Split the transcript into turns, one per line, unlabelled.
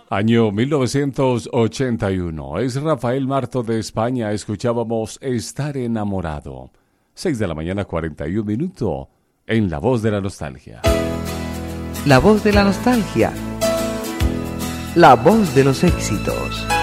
Año 1981. Es Rafael Marto de España. Escuchábamos Estar enamorado. 6 de la mañana, 41 minutos. En La Voz de la Nostalgia.
La Voz de la Nostalgia. La voz de los éxitos.